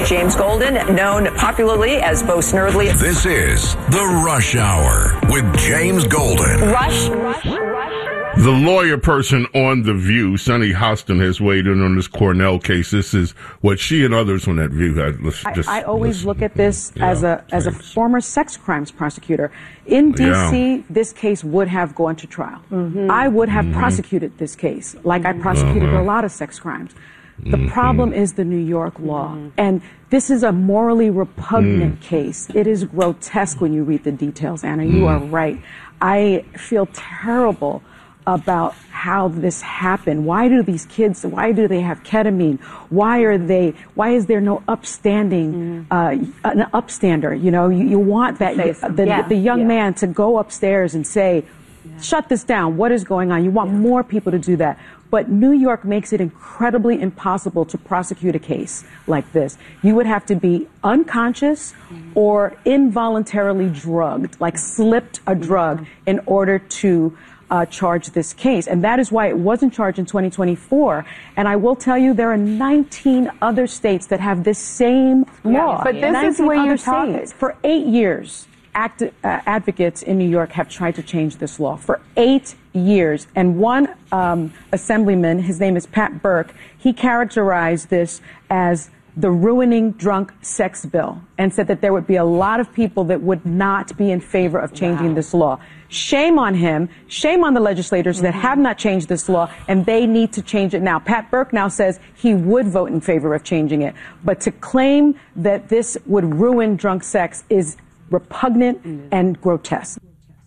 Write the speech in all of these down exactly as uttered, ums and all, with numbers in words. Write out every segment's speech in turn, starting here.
James Golden, known popularly as Bo Snerdley. This is The Rush Hour with James Golden. Rush, rush, rush. The lawyer person on The View, Sunny Hostin, has weighed in on this Cornell case. This is what she and others on that View had. Let's just I, I always listen. look at this Yeah, as a as a thanks. former sex crimes prosecutor. In D C, Yeah. this case would have gone to trial. Mm-hmm. I would have Mm-hmm. prosecuted this case, like I prosecuted Uh-huh. a lot of sex crimes. The Mm-hmm. problem is the New York law. Mm-hmm. And this is a morally repugnant Mm. case. It is grotesque when you read the details, Anna. You Mm. are right. I feel terrible about how this happened. Why do these kids, why do they have ketamine? Why are they, why is there no upstanding, uh, an upstander? You know, you, you want that, the, Yeah. the young Yeah. man to go upstairs and say, shut this down. What is going on? You want more people to do that. But New York makes it incredibly impossible to prosecute a case like this. You would have to be unconscious or involuntarily drugged, like slipped a drug in order to uh, charge this case. And that is why it wasn't charged in twenty twenty-four. And I will tell you, there are nineteen other states that have this same law. but this is nineteen where other you're talking. states. For eight years, act, uh, advocates in New York have tried to change this law for eight years. And one um, assemblyman, his name is Pat Burke, he characterized this as the ruining drunk sex bill and said that there would be a lot of people that would not be in favor of changing Wow. this law. Shame on him. Shame on the legislators that have not changed this law, and they need to change it now. Pat Burke now says he would vote in favor of changing it. But to claim that this would ruin drunk sex is repugnant and grotesque.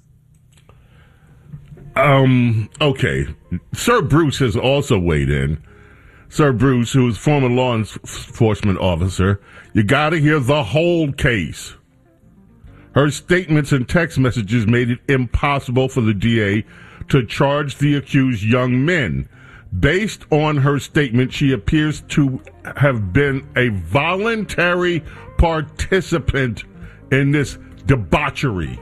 Um, okay. Sir Bruce has also weighed in. Sir Bruce, who is former law enforcement officer, you got to hear the whole case. Her statements and text messages made it impossible for the D A to charge the accused young men. Based on her statement, she appears to have been a voluntary participant in this debauchery.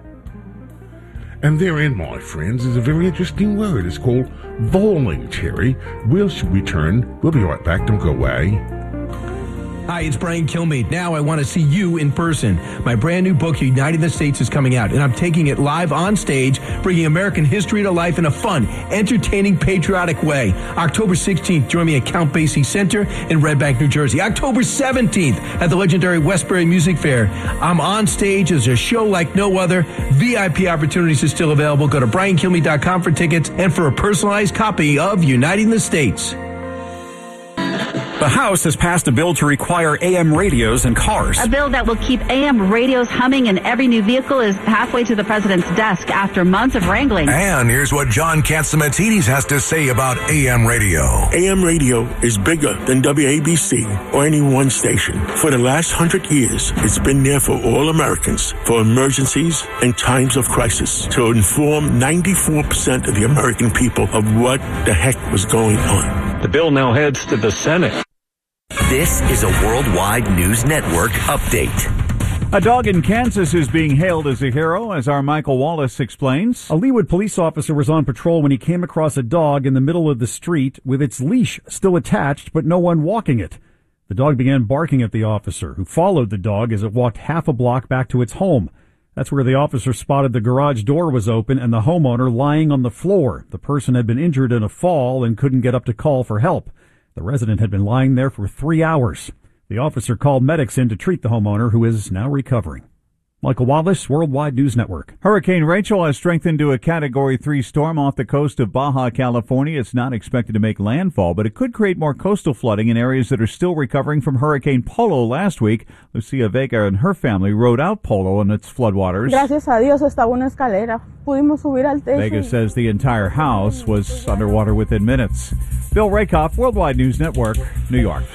And therein, my friends, is a very interesting word. It's called voluntary. We'll return. We'll be right back. Don't go away. Hi, it's Brian Kilmeade. Now I want to see you in person. My brand new book, Uniting the States, is coming out, and I'm taking it live on stage, bringing American history to life in a fun, entertaining, patriotic way. October sixteenth, join me at Count Basie Center in Red Bank, New Jersey. October seventeenth, at the legendary Westbury Music Fair. I'm on stage as a show like no other. V I P opportunities are still available. Go to brian kilmeade dot com for tickets and for a personalized copy of Uniting the States. The House has passed a bill to require A M radios in cars. A bill that will keep A M radios humming in every new vehicle is halfway to the president's desk after months of wrangling. And here's what John Catsimatidis has to say about A M radio. A M radio is bigger than W A B C or any one station. For the last hundred years, it's been there for all Americans, for emergencies and times of crisis, to inform ninety-four percent of the American people of what the heck was going on. The bill now heads to the Senate. This is a Worldwide News Network update. A dog in Kansas is being hailed as a hero, as our Michael Wallace explains. A Leawood police officer was on patrol when he came across a dog in the middle of the street with its leash still attached, but no one walking it. The dog began barking at the officer, who followed the dog as it walked half a block back to its home. That's where the officer spotted the garage door was open and the homeowner lying on the floor. The person had been injured in a fall and couldn't get up to call for help. The resident had been lying there for three hours. The officer called medics in to treat the homeowner, who is now recovering. Michael Wallace, Worldwide News Network. Hurricane Rachel has strengthened to a Category three storm off the coast of Baja California. It's not expected to make landfall, but it could create more coastal flooding in areas that are still recovering from Hurricane Polo last week. Lucia Vega and her family rode out Polo and its floodwaters. Gracias a Dios estaba una escalera. Pudimos subir al techo. Vega says the entire house was underwater within minutes. Bill Rakoff, Worldwide News Network, New York.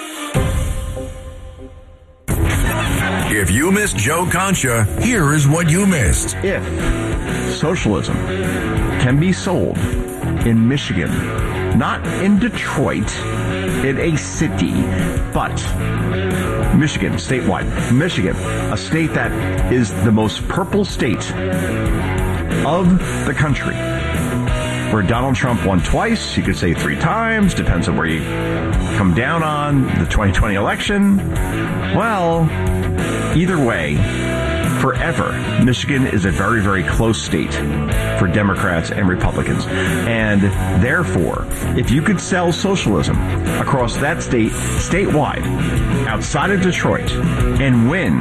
If you missed Joe Concha, here is what you missed. If socialism can be sold in Michigan, not in Detroit, in a city, but Michigan, statewide. Michigan, a state that is the most purple state of the country. Where Donald Trump won twice, you could say three times, depends on where you come down on the twenty twenty election. Well, either way, forever, Michigan is a very, very close state for Democrats and Republicans. And therefore, if you could sell socialism across that state, statewide, outside of Detroit, and win,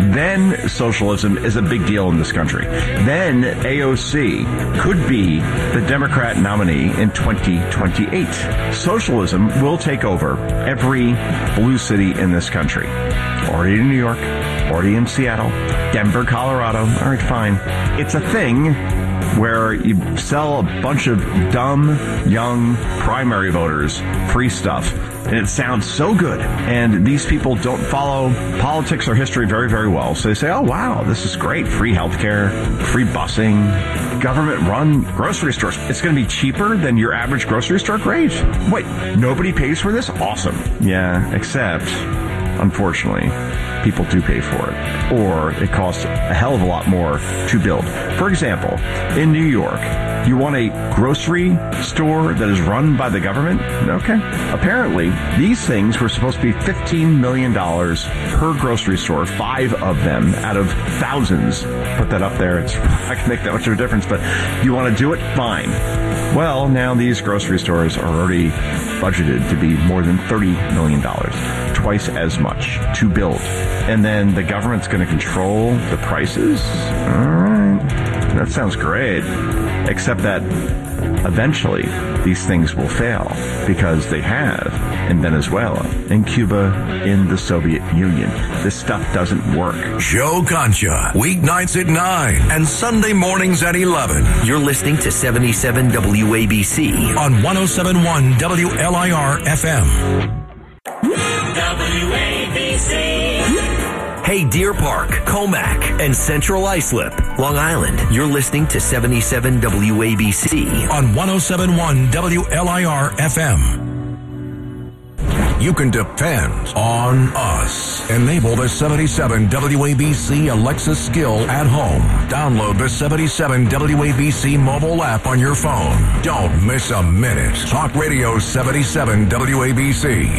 then socialism is a big deal in this country. Then A O C could be the Democrat nominee in twenty twenty-eight. Socialism will take over every blue city in this country. Already in New York, already in Seattle, Denver, Colorado. All right, fine. It's a thing where you sell a bunch of dumb, young primary voters free stuff. And it sounds so good. And these people don't follow politics or history very, very well. So they say, oh, wow, this is great. Free healthcare, free busing, government-run grocery stores. It's going to be cheaper than your average grocery store? Great. Wait, nobody pays for this? Awesome. Yeah, except, unfortunately, people do pay for it, or it costs a hell of a lot more to build. For example, in New York, you want a grocery store that is run by the government? Okay. Apparently, these things were supposed to be fifteen million dollars per grocery store, five of them out of thousands. Put that up there. It's not going to make that much of a difference, but you want to do it? Fine. Well, now these grocery stores are already budgeted to be more than thirty million dollars, twice as much to build. And then the government's going to control the prices? All right. That sounds great. Except that eventually these things will fail, because they have in Venezuela, in Cuba, in the Soviet Union. This stuff doesn't work. Joe Concha, weeknights at nine and Sunday mornings at eleven. You're listening to seventy-seven W A B C on one oh seven point one W L I R F M. W A B C. Hey, Deer Park, Comac, and Central Islip, Long Island. You're listening to seventy-seven W A B C on one oh seven point one W L I R F M. You can depend on us. Enable the seventy-seven W A B C Alexa skill at home. Download the seventy-seven W A B C mobile app on your phone. Don't miss a minute. Talk Radio seventy-seven W A B C.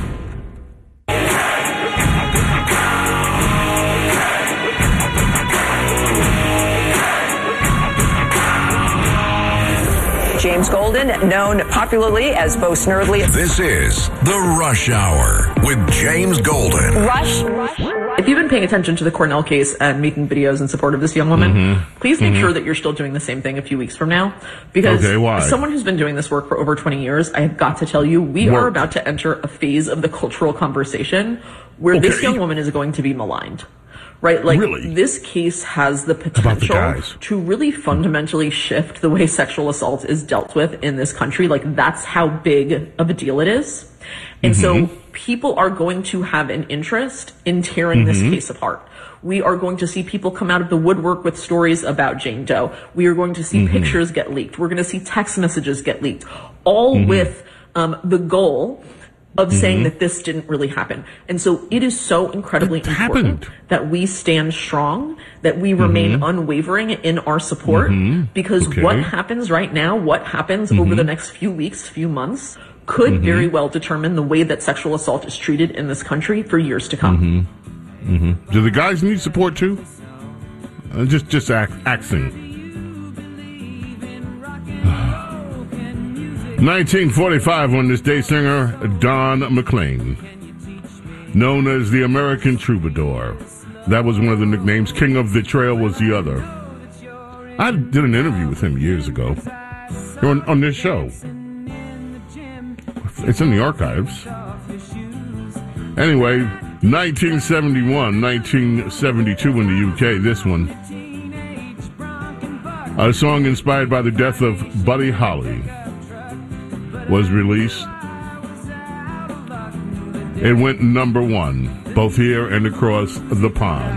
James Golden, known popularly as Bo Snerdley. This is The Rush Hour with James Golden. Rush, Rush, Rush. If you've been paying attention to the Cornell case and making videos in support of this young woman, mm-hmm. please make mm-hmm. sure that you're still doing the same thing a few weeks from now. Because okay, why? As someone who's been doing this work for over twenty years, I have got to tell you, we work. are about to enter a phase of the cultural conversation where okay. this young woman is going to be maligned. Right? Like, really? This case has the potential the to really fundamentally shift the way sexual assault is dealt with in this country. Like, that's how big of a deal it is. And mm-hmm. so people are going to have an interest in tearing mm-hmm. this case apart. We are going to see people come out of the woodwork with stories about Jane Doe. We are going to see mm-hmm. pictures get leaked. We're going to see text messages get leaked, all mm-hmm. with um, the goal of mm-hmm. saying that this didn't really happen. And so it is so incredibly it important happened. that we stand strong, that we remain mm-hmm. unwavering in our support, mm-hmm. because okay. what happens right now, what happens mm-hmm. over the next few weeks, few months, could mm-hmm. very well determine the way that sexual assault is treated in this country for years to come. Mm-hmm. Mm-hmm. Do the guys need support too? Uh, just, just act, acting. nineteen forty-five on this day, singer Don McLean, known as the American Troubadour. That was one of the nicknames. King of the Trail was the other. I did an interview with him years ago on, on this show. It's in the archives. Anyway, nineteen seventy-one, nineteen seventy-two in the U K, this one. A song inspired by the death of Buddy Holly was released. It went number one, both here and across the pond.